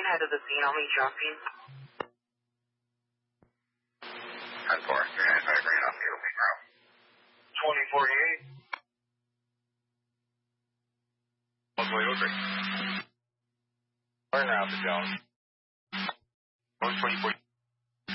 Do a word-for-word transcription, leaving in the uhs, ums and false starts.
head to the scene. I'll meet you on scene. ten four, three nine five, Green off Eagle Peak Road. twenty forty-eight. one twenty three. Turn around to Jones. one twenty-four.